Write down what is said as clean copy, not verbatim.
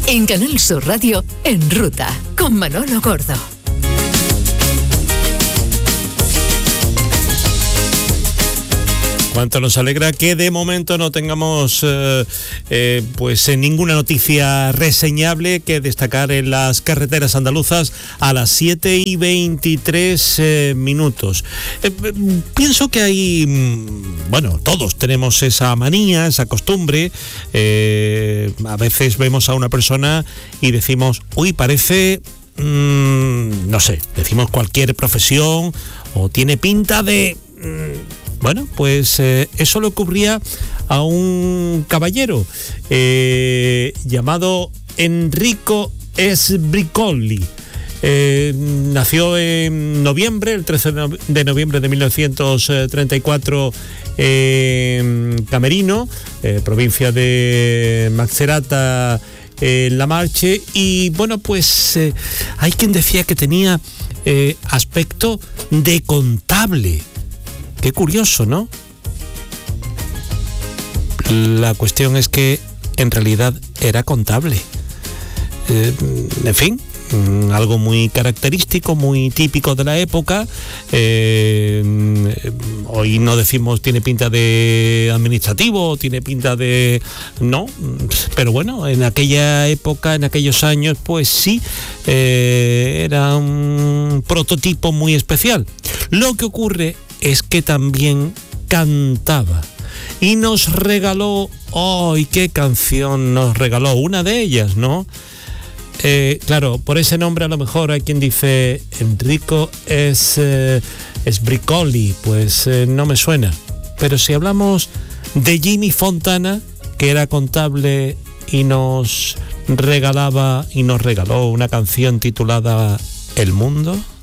En Canal Sur Radio, En Ruta, con Manolo Gordo. Cuánto nos alegra que de momento no tengamos ninguna noticia reseñable que destacar en las carreteras andaluzas a las 7:23 minutos. Pienso que hay, todos tenemos esa manía, esa costumbre. A veces vemos a una persona y decimos, uy, parece, decimos cualquier profesión o tiene pinta de... eso le ocurría a un caballero llamado Enrico Sbricoli. Nació en noviembre, el 13 de noviembre de 1934, en Camerino, provincia de Macerata, La Marche, y hay quien decía que tenía aspecto de contable. Qué curioso, ¿no? La cuestión es que en realidad era contable. En fin, algo muy característico, muy típico de la época. Hoy no decimos tiene pinta de administrativo, tiene pinta de... No, pero bueno, en aquella época, en aquellos años, pues sí, era un prototipo muy especial. Lo que ocurre es que también cantaba y nos regaló, ¡ay, qué canción nos regaló! Una de ellas, ¿no? Claro, por ese nombre a lo mejor hay quien dice Enrico Sbricoli, pues no me suena. Pero si hablamos de Jimmy Fontana, que era contable y nos regaló una canción titulada El Mundo...